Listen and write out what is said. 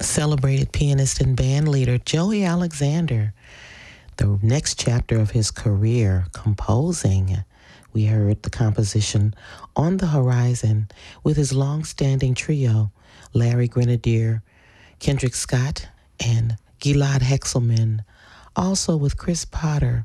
celebrated pianist and band leader Joey Alexander. The next chapter of his career, composing. We heard the composition On the Horizon with his long-standing trio, Larry Grenadier, Kendrick Scott, and Gilad Hexelman. Also with Chris Potter